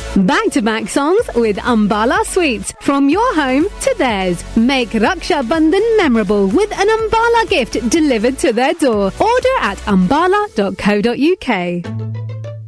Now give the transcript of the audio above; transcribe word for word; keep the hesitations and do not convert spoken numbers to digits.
Back-to-back songs with Ambala Sweets. From your home to theirs. Make Raksha Bandhan memorable with an Ambala gift delivered to their door. Order at ambala dot co dot uk.